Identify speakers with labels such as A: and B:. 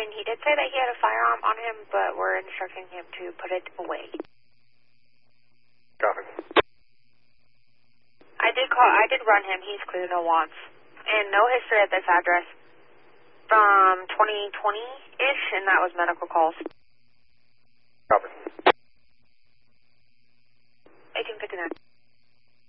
A: mean, he did say that he had a firearm on him, but we're instructing him to put it away.
B: Copy.
A: I did run him. He's clear, no wants. And no history at this address from 2020-ish, and that was medical calls.
B: Copy.
A: 1859.